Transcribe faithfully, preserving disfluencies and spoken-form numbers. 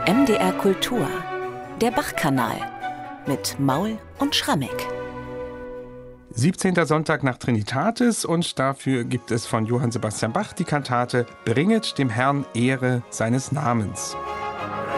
M D R Kultur, der Bach-Kanal mit Maul und Schrammeck. siebzehnter Sonntag nach Trinitatis und dafür gibt es von Johann Sebastian Bach die Kantate »Bringet dem Herrn Ehre seines Namens«.